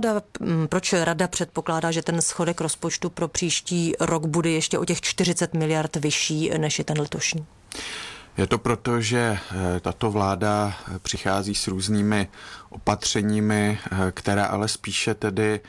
proč rada předpokládá, že ten schodek rozpočtu pro příští rok bude ještě o těch 40 miliard vyšší, než je ten letošní? Je to proto, že tato vláda přichází s různými opatřeními, která ale spíše tedy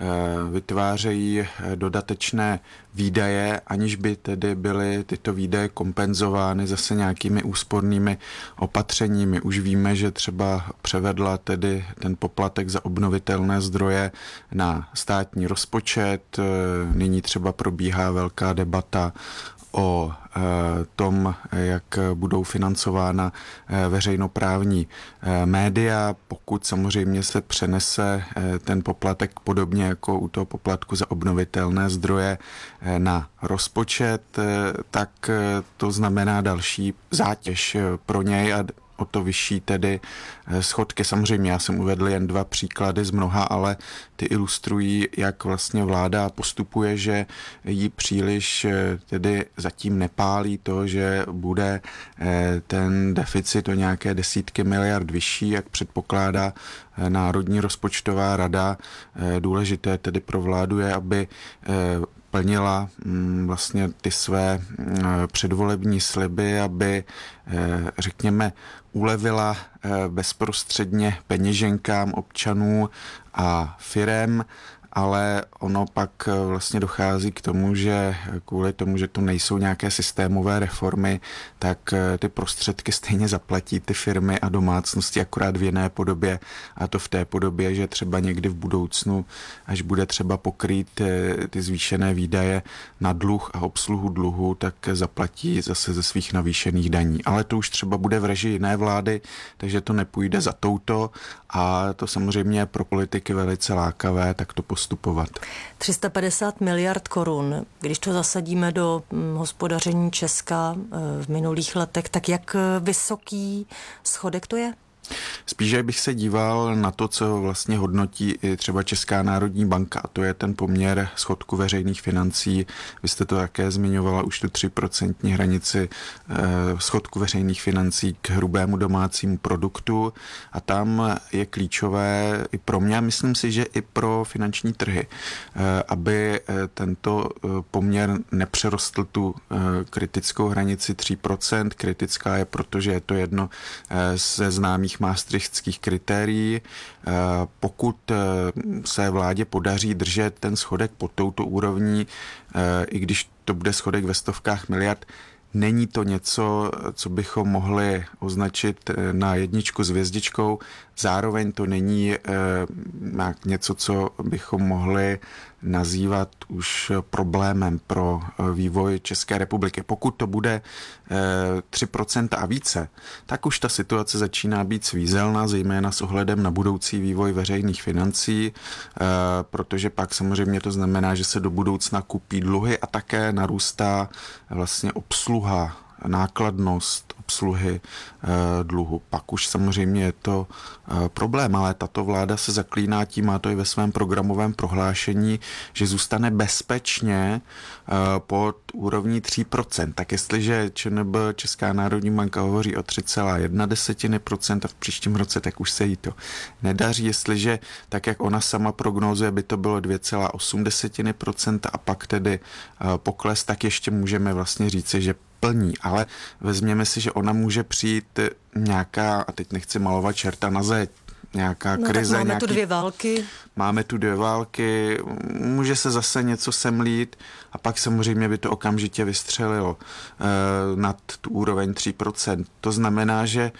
vytvářejí dodatečné výdaje, aniž by tedy byly tyto výdaje kompenzovány zase nějakými úspornými opatřeními. Už víme, že třeba převedla tedy ten poplatek za obnovitelné zdroje na státní rozpočet. Nyní třeba probíhá velká debata o tom, jak budou financována veřejnoprávní média, pokud samozřejmě se přenese ten poplatek podobně jako u toho poplatku za obnovitelné zdroje na rozpočet, tak to znamená další zátěž pro něj a o to vyšší tedy schodky. Samozřejmě já jsem uvedl jen 2 příklady z mnoha, ale ty ilustrují, jak vlastně vláda postupuje, že jí příliš tedy zatím nepálí to, že bude ten deficit o nějaké desítky miliard vyšší, jak předpokládá Národní rozpočtová rada. Důležité tedy pro vládu je, aby plnila vlastně ty své předvolební sliby, aby, řekněme, ulevila bezprostředně peněženkám občanů a firem, ale ono pak vlastně dochází k tomu, že kvůli tomu, že to nejsou nějaké systémové reformy, tak ty prostředky stejně zaplatí ty firmy a domácnosti akorát v jiné podobě, a to v té podobě, že třeba někdy v budoucnu, až bude třeba pokrýt ty zvýšené výdaje na dluh a obsluhu dluhu, tak zaplatí zase ze svých navýšených daní. Ale to už třeba bude v režii jiné vlády, takže to nepůjde za touto a to samozřejmě je pro politiky velice lákavé, tak to postupovat. 350 miliard korun, když to zasadíme do hospodaření Česka v minulých letech, tak jak vysoký schodek to je? Spíše bych se díval na to, co vlastně hodnotí i třeba Česká národní banka, a to je ten poměr schodku veřejných financí. Vy jste to také zmiňovala, už tu 3% hranici schodku veřejných financí k hrubému domácímu produktu, a tam je klíčové i pro mě, a myslím si, že i pro finanční trhy, aby tento poměr nepřerostl tu kritickou hranici 3%. Kritická je, protože je to jedno ze známých maastrichtských kritérií. Pokud se vládě podaří držet ten schodek pod touto úrovní, i když to bude schodek ve stovkách miliard. Není to něco, co bychom mohli označit na 1 s hvězdičkou, zároveň to není něco, co bychom mohli nazývat už problémem pro vývoj České republiky. Pokud to bude 3% a více, tak už ta situace začíná být svízelná, zejména s ohledem na budoucí vývoj veřejných financí, protože pak samozřejmě to znamená, že se do budoucna kupí dluhy a také narůstá vlastně obsluha, nákladnost obsluhy dluhu. Pak už samozřejmě je to problém, ale tato vláda se zaklíná tím, má to i ve svém programovém prohlášení, že zůstane bezpečně pod úrovní 3%. Tak jestliže ČNB, Česká národní banka, hovoří o 3,1% a v příštím roce, tak už se jí to nedaří. Jestliže, tak jak ona sama prognózuje, by to bylo 2,8% a pak tedy pokles, tak ještě můžeme vlastně říci, že plní, ale vezměme si, že ona může přijít nějaká, a teď nechci malovat čerta na zeď, nějaká krize. Máme tu 2 války. Máme tu 2 války, může se zase něco semlít a pak samozřejmě by to okamžitě vystřelilo nad tu úroveň 3%. To znamená, že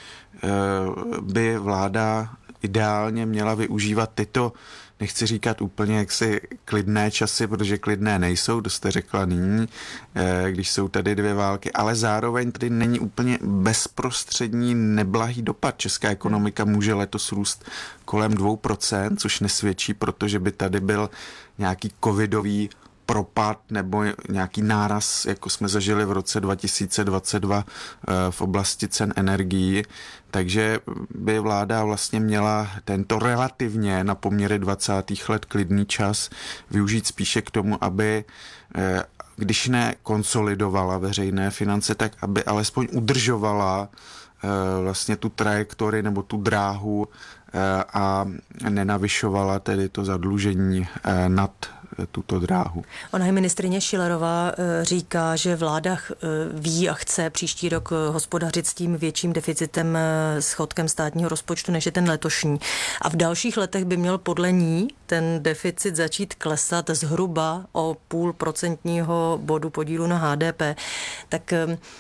by vláda ideálně měla využívat tyto, nechci říkat úplně jaksi klidné časy, protože klidné nejsou, to jste řekla nyní, když jsou tady 2 války, ale zároveň tady není úplně bezprostřední neblahý dopad. Česká ekonomika může letos růst kolem 2%, což nesvědčí, protože by tady byl nějaký covidový propad nebo nějaký náraz, jako jsme zažili v roce 2022 v oblasti cen energií. Takže by vláda vlastně měla tento relativně na poměry 20. let klidný čas využít spíše k tomu, aby když ne konsolidovala veřejné finance, tak aby alespoň udržovala vlastně tu trajektorii nebo tu dráhu a nenavyšovala tedy to zadlužení nad tuto dráhu. Ona je ministryně Schillerová říká, že vláda ví a chce příští rok hospodařit s tím větším deficitem, schodkem státního rozpočtu, než je ten letošní. A v dalších letech by měl podle ní ten deficit začít klesat zhruba o 0,5% bodu podílu na HDP. Tak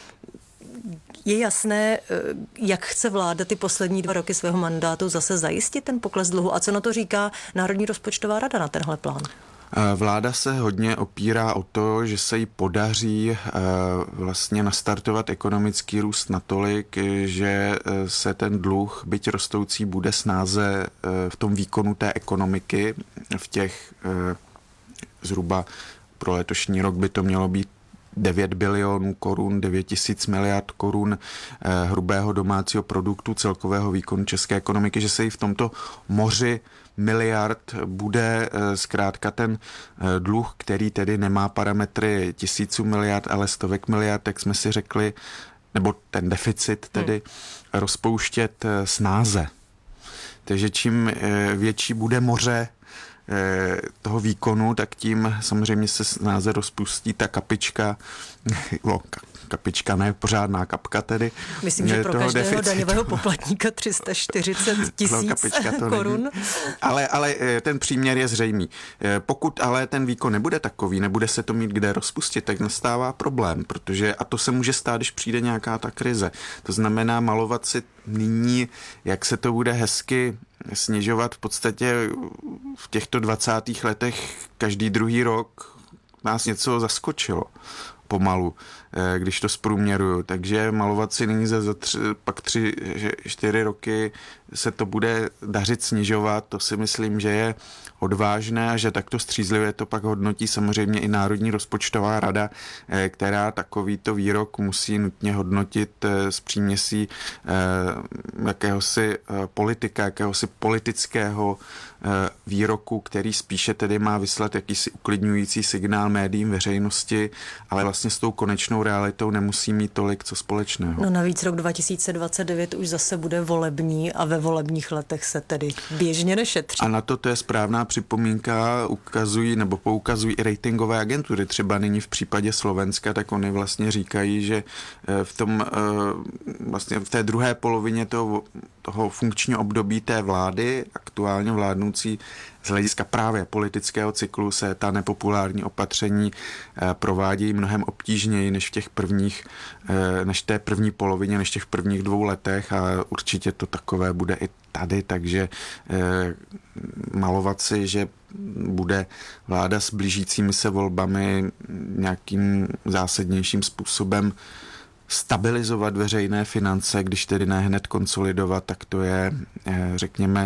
je jasné, jak chce vláda ty poslední 2 roky svého mandátu zase zajistit ten pokles dluhu a co na to říká Národní rozpočtová rada na tenhle plán? Vláda se hodně opírá o to, že se jí podaří vlastně nastartovat ekonomický růst natolik, že se ten dluh, byť rostoucí, bude snáze v tom výkonu té ekonomiky. V těch zhruba pro letošní rok by to mělo být 9 bilionů korun, 9 tisíc miliard korun hrubého domácího produktu, celkového výkonu české ekonomiky, že se jí v tomto moři miliard bude zkrátka ten dluh, který tedy nemá parametry tisíců miliard, ale stovek miliard, jak jsme si řekli, nebo ten deficit tedy rozpouštět snáze. Takže čím větší bude moře toho výkonu, tak tím samozřejmě se snáze rozpustí ta kapička, kapička, ne pořádná kapka tedy. Myslím, že pro každého deficitu. Daňového poplatníka 340 000 korun. Ale ten příměr je zřejmý. Pokud ale ten výkon nebude takový, nebude se to mít kde rozpustit, tak nastává problém, protože, a to se může stát, když přijde nějaká ta krize. To znamená malovat si nyní, jak se to bude hezky snižovat v podstatě v těchto 20. letech každý druhý rok nás něco zaskočilo pomalu, když to zprůměruju. Takže malovat si nyní pak 3-4 roky se to bude dařit snižovat, to si myslím, že je odvážné a že takto střízlivě to pak hodnotí samozřejmě i Národní rozpočtová rada, která takovýto výrok musí nutně hodnotit s příměsí jakéhosi politika, jakéhosi politického výroku, který spíše tedy má vyslat jakýsi uklidňující signál médiím, veřejnosti, ale vlastně s tou konečnou realitou nemusí mít tolik co společného. No navíc rok 2029 už zase bude volební a ve volebních letech se tedy běžně nešetří. A na to je správná připomínka, poukazují i ratingové agentury. Třeba nyní v případě Slovenska, tak oni vlastně říkají, že v té druhé polovině toho toho funkčního období té vlády, aktuálně vládnoucí, z hlediska právě politického cyklu se ta nepopulární opatření provádějí mnohem obtížněji než než té první polovině, než těch prvních 2 letech a určitě to takové bude i tady, takže malovat si, že bude vláda s blížícími se volbami nějakým zásadnějším způsobem stabilizovat veřejné finance, když tedy ne hned konsolidovat, tak to je, řekněme,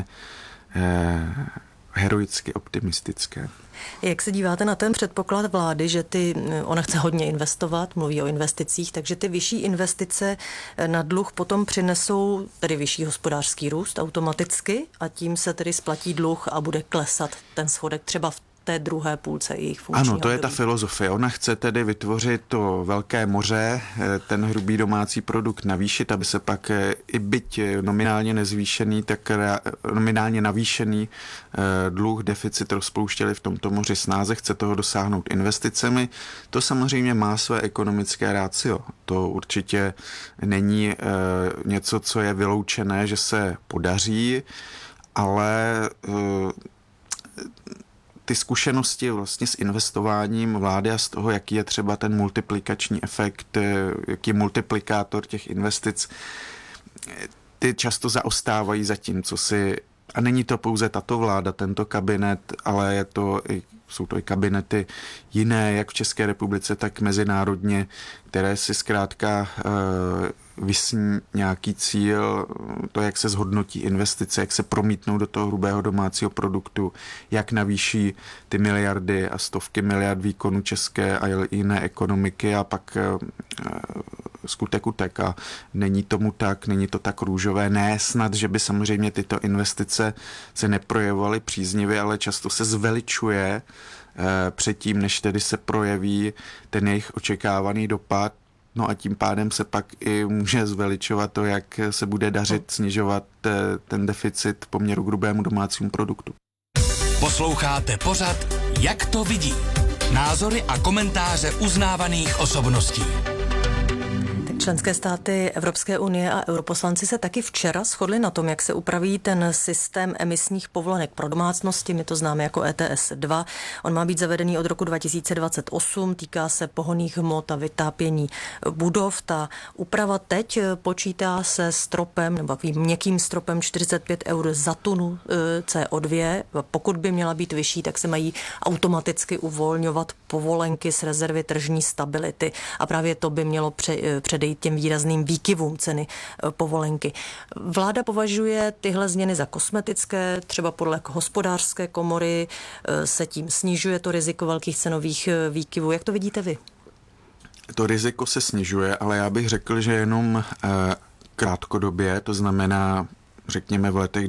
heroicky optimistické. Jak se díváte na ten předpoklad vlády, že ona chce hodně investovat, mluví o investicích, takže ty vyšší investice na dluh potom přinesou tedy vyšší hospodářský růst automaticky a tím se tedy splatí dluh a bude klesat ten schodek třeba v té druhé půlce jejich funkčního Ano, to je ta filozofie. Ona chce tedy vytvořit to velké moře, ten hrubý domácí produkt navýšit, aby se pak i byť nominálně nezvýšený, tak nominálně navýšený dluh, deficit rozpouštěli v tomto moři snáze. Chce toho dosáhnout investicemi. To samozřejmě má své ekonomické ratio. To určitě není něco, co je vyloučené, že se podaří, ale ty zkušenosti vlastně s investováním vlády a z toho, jaký je třeba ten multiplikační efekt, jaký je multiplikátor těch investic, ty často zaostávají za tím, a není to pouze tato vláda, tento kabinet, ale jsou to i kabinety jiné, jak v České republice, tak mezinárodně, které si zkrátka vysní nějaký cíl, to, jak se zhodnotí investice, jak se promítnou do toho hrubého domácího produktu, jak navýší ty miliardy a stovky miliard výkonů české a jiné ekonomiky a pak skutek utek. A není tomu tak, není to tak růžové. Ne snad, že by samozřejmě tyto investice se neprojevovaly příznivě, ale často se zveličuje předtím, než tedy se projeví ten jejich očekávaný dopad. No a tím pádem se pak i může zveličovat to, jak se bude dařit snižovat ten deficit v poměru k hrubému domácímu produktu. Posloucháte pořad Jak to vidí? Názory a komentáře uznávaných osobností. Členské státy Evropské unie a europoslanci se taky včera shodli na tom, jak se upraví ten systém emisních povolenek pro domácnosti. My to známe jako ETS 2. On má být zavedený od roku 2028, týká se pohonných hmot a vytápění budov. Ta úprava teď počítá se stropem, nebo takovým měkkým stropem 45 eur za tunu CO2. Pokud by měla být vyšší, tak se mají automaticky uvolňovat povolenky z rezervy tržní stability. A právě to by mělo předejít těm výrazným výkyvům ceny povolenky. Vláda považuje tyhle změny za kosmetické, třeba podle hospodářské komory se tím snižuje to riziko velkých cenových výkyvů. Jak to vidíte vy? To riziko se snižuje, ale já bych řekl, že jenom krátkodobě, to znamená, řekněme v letech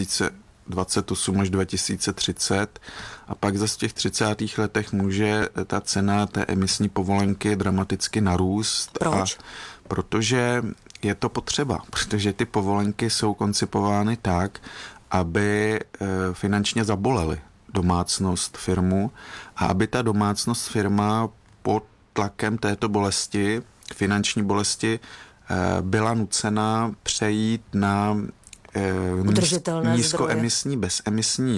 2028 až 2030 a pak zase v těch 30. letech může ta cena té emisní povolenky dramaticky narůst. Proč? Protože je to potřeba, protože ty povolenky jsou koncipovány tak, aby finančně zabolely domácnost, firmu a aby ta domácnost, firma pod tlakem této bolesti, finanční bolesti, byla nucena přejít na nízkoemisní, bezemisní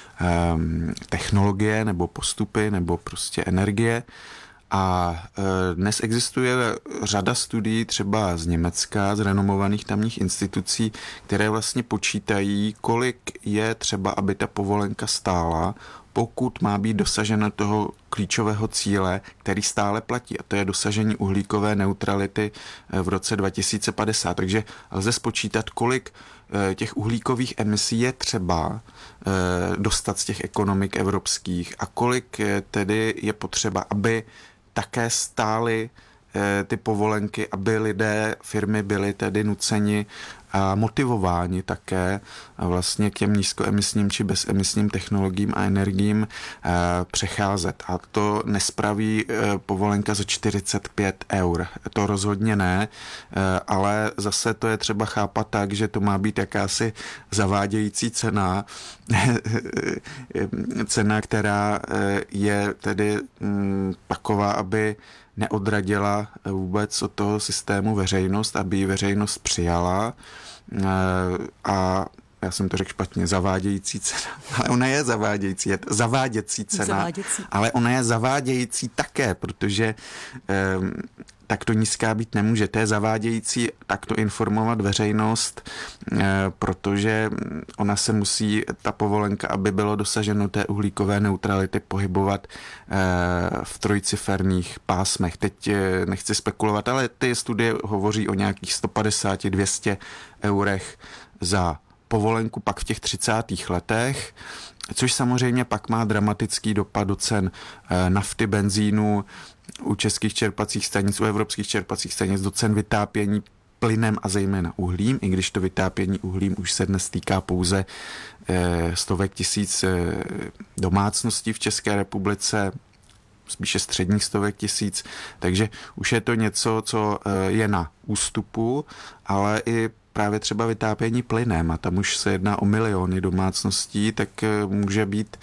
technologie nebo postupy nebo prostě energie. A dnes existuje řada studií třeba z Německa, z renomovaných tamních institucí, které vlastně počítají, kolik je třeba, aby ta povolenka stála, pokud má být dosaženo toho klíčového cíle, který stále platí, a to je dosažení uhlíkové neutrality v roce 2050. Takže lze spočítat, kolik těch uhlíkových emisí je třeba dostat z těch ekonomik evropských a kolik tedy je potřeba, aby také stály ty povolenky, aby lidé, firmy byly tedy nuceni a motivováni také vlastně k těm nízkoemisním či bezemisním technologiím a energiím přecházet. A to nespraví povolenka za 45 eur. To rozhodně ne, ale zase to je třeba chápat tak, že to má být jakási zavádějící cena, cena, která je tedy taková, aby neodradila vůbec od toho systému veřejnost, aby ji veřejnost přijala a já jsem to řekl špatně, zavádějící cena, ale ona je zavádějící, je zaváděcí cena, ale ona je zavádějící také, protože tak to nízká být nemůže. To je zavádějící takto informovat veřejnost, protože ona se musí, ta povolenka, aby bylo dosaženo té uhlíkové neutrality, pohybovat v trojciferných pásmech. Teď nechci spekulovat, ale ty studie hovoří o nějakých 150-200 eurech za povolenku pak v těch 30. letech, což samozřejmě pak má dramatický dopad do cen nafty, benzínu, u českých čerpacích stanic, u evropských čerpacích stanic, do cen vytápění plynem a zejména uhlím, i když to vytápění uhlím už se dnes týká pouze stovek tisíc domácností v České republice, spíše středních stovek tisíc, takže už je to něco, co je na ústupu, ale i právě třeba vytápění plynem, a tam už se jedná o miliony domácností, tak může být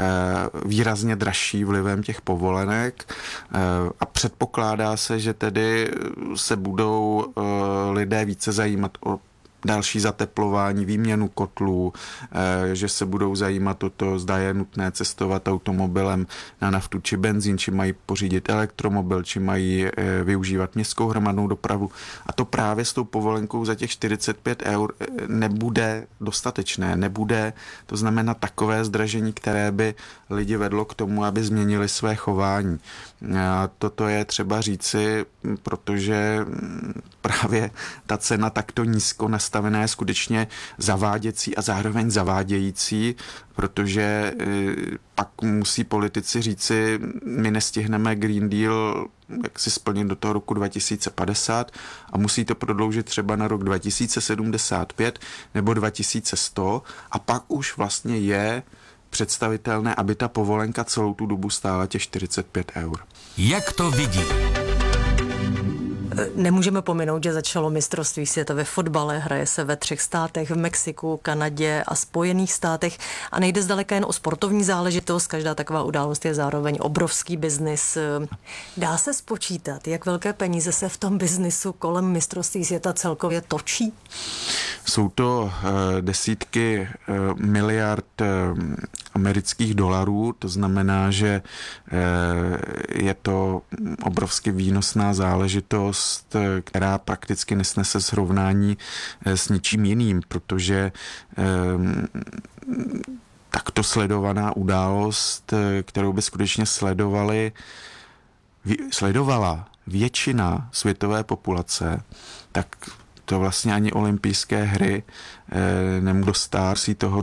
výrazně dražší vlivem těch povolenek a předpokládá se, že tedy se budou lidé více zajímat o další zateplování, výměnu kotlů, že se budou zajímat o to, zda je nutné cestovat automobilem na naftu či benzín, či mají pořídit elektromobil, či mají využívat městskou hromadnou dopravu. A to právě s tou povolenkou za těch 45 eur nebude dostatečné, nebude to znamená takové zdražení, které by lidi vedlo k tomu, aby změnili své chování. A toto je třeba říci, protože právě ta cena takto nízko nastavená je skutečně zaváděcí a zároveň zavádějící, protože pak musí politici říci, my nestihneme Green Deal jak si splnit do toho roku 2050 a musí to prodloužit třeba na rok 2075 nebo 2100 a pak už vlastně je představitelné, aby ta povolenka celou tu dobu stála těch 45 eur. Jak to vidí? Nemůžeme pominout, že začalo mistrovství světa ve fotbale, hraje se ve 3 státech, v Mexiku, Kanadě a Spojených státech a nejde zdaleka jen o sportovní záležitost, každá taková událost je zároveň obrovský biznis. Dá se spočítat, jak velké peníze se v tom biznisu kolem mistrovství světa celkově točí? Jsou to desítky miliard amerických dolarů, to znamená, že je to obrovsky výnosná záležitost, která prakticky nesnese srovnání s ničím jiným, protože takto sledovaná událost, kterou by skutečně sledovala většina světové populace, tak to vlastně ani olympijské hry nebo Star si toho